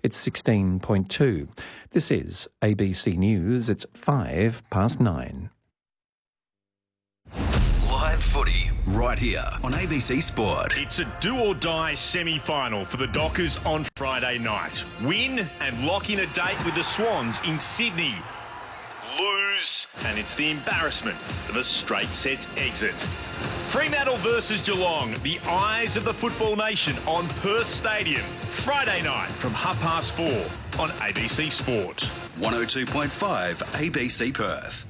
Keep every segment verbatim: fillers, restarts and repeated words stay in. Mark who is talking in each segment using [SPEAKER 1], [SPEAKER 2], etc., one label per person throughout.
[SPEAKER 1] It's sixteen point two. This is A B C News. It's five past nine.
[SPEAKER 2] Live footy right here on A B C Sport.
[SPEAKER 3] It's a do-or-die semi-final for the Dockers on Friday night. Win and lock in a date with the Swans in Sydney. Lose and it's the embarrassment of a straight sets exit. Fremantle versus Geelong, the eyes of the football nation on Perth Stadium. Friday night from half past four on A B C Sport.
[SPEAKER 2] one oh two point five A B C Perth.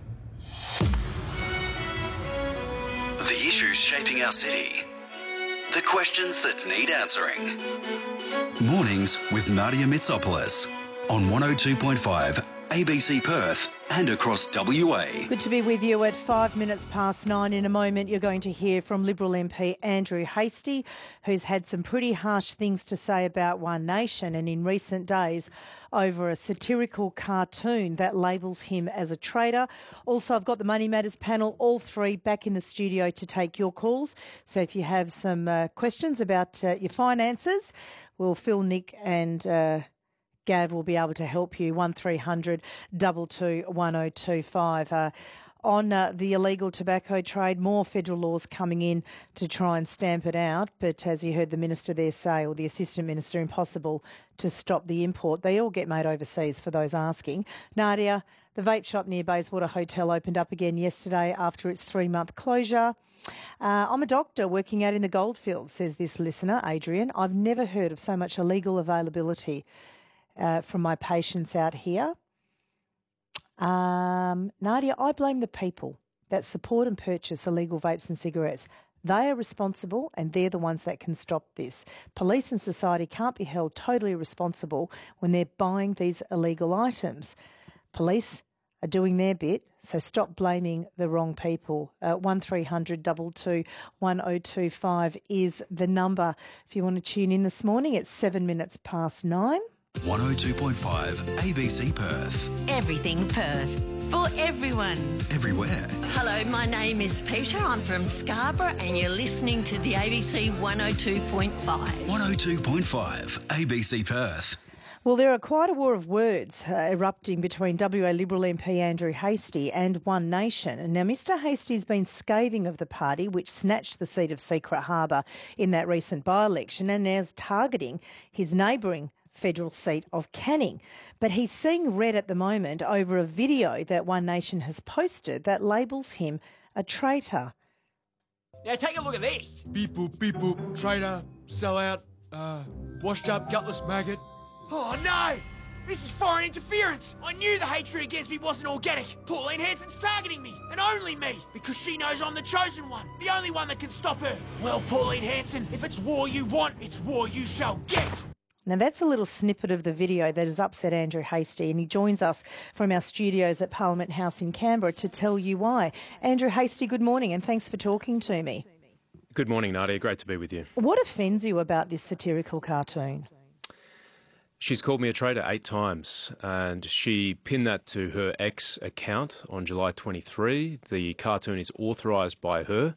[SPEAKER 2] The issues shaping our city. The questions that need answering. Mornings with Nadia Mitsopoulos on one oh two point five A B C Perth and across W A.
[SPEAKER 4] Good to be with you at five minutes past nine. In a moment, you're going to hear from Liberal M P Andrew Hastie, who's had some pretty harsh things to say about One Nation and in recent days over a satirical cartoon that labels him as a traitor. Also, I've got the Money Matters panel, all three back in the studio to take your calls. So if you have some uh, questions about uh, your finances, well, Phil, Nick and Uh, Gav will be able to help you. one three hundred two two one oh two five. Uh, on uh, the illegal tobacco trade, more federal laws coming in to try and stamp it out. But as you heard the Minister there say, or the Assistant Minister, impossible to stop the import. They all get made overseas, for those asking. Nadia, the vape shop near Bayswater Hotel opened up again yesterday after its three-month closure. Uh, I'm a doctor working out in the goldfields, says this listener, Adrian. I've never heard of so much illegal availability Uh, from my patients out here. Um, Nadia, I blame the people that support and purchase illegal vapes and cigarettes. They are responsible and they're the ones that can stop this. Police and society can't be held totally responsible when they're buying these illegal items. Police are doing their bit, so stop blaming the wrong people. Uh, one three hundred two two one oh two five is the number. If you want to tune in this morning, it's seven minutes past nine.
[SPEAKER 2] one oh two point five A B C Perth.
[SPEAKER 5] Everything Perth. For everyone.
[SPEAKER 2] Everywhere.
[SPEAKER 5] Hello, my name is Peter. I'm from Scarborough and you're listening to the A B C one oh two point five.
[SPEAKER 2] one oh two point five A B C Perth.
[SPEAKER 4] Well, there are quite a war of words uh, erupting between W A Liberal M P Andrew Hastie and One Nation. And now, Mr Hastie's been scathing of the party, which snatched the seat of Secret Harbour in that recent by-election, and now is targeting his neighbouring federal seat of Canning. But he's seeing red at the moment over a video that One Nation has posted that labels him a traitor.
[SPEAKER 6] Now take a look at this. Beep boop, beep boop, traitor, sellout, uh, washed up gutless maggot. Oh no! This is foreign interference! I knew the hatred against me wasn't organic. Pauline Hanson's targeting me, and only me, because she knows I'm the chosen one, the only one that can stop her. Well, Pauline Hanson, if it's war you want, it's war you shall get.
[SPEAKER 4] Now, that's a little snippet of the video that has upset Andrew Hastie, and he joins us from our studios at Parliament House in Canberra to tell you why. Andrew Hastie, good morning, and thanks for talking to me.
[SPEAKER 7] Good morning, Nadia. Great to be with you.
[SPEAKER 4] What offends you about this satirical cartoon?
[SPEAKER 7] She's called me a traitor eight times, and she pinned that to her X account on July twenty-third. The cartoon is authorised by her.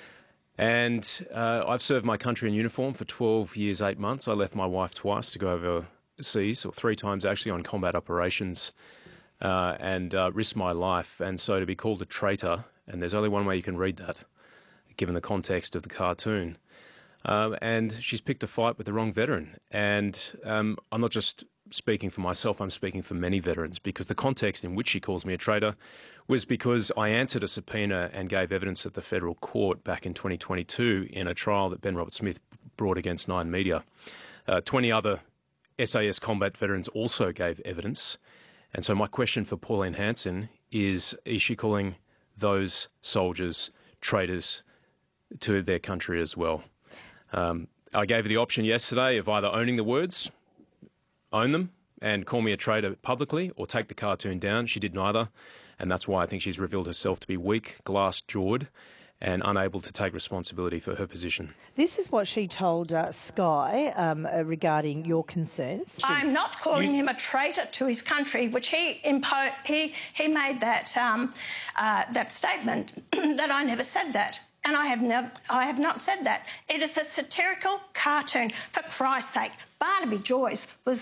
[SPEAKER 7] And uh, I've served my country in uniform for twelve years, eight months. I left my wife twice to go overseas, or three times actually, on combat operations uh, and uh, risked my life. And so to be called a traitor, and there's only one way you can read that, given the context of the cartoon. Uh, and she's picked a fight with the wrong veteran. And um, I'm not just speaking for myself, I'm speaking for many veterans, because the context in which she calls me a traitor was because I answered a subpoena and gave evidence at the federal court back in twenty twenty-two in a trial that Ben Roberts-Smith brought against Nine Media. Uh, twenty other S A S combat veterans also gave evidence. And so my question for Pauline Hanson is, is she calling those soldiers traitors to their country as well? Um, I gave her the option yesterday of either owning the words, own them, and call me a traitor publicly, or take the cartoon down. She did neither, and that's why I think she's revealed herself to be weak, glass-jawed, and unable to take responsibility for her position.
[SPEAKER 4] This is what she told uh, Sky um, uh, regarding your concerns.
[SPEAKER 8] I'm not calling you... him a traitor to his country, which he impo- he he made that um, uh, that statement that I never said that. And I have, never, I have not said that. It is a satirical cartoon, for Christ's sake. Barnaby Joyce was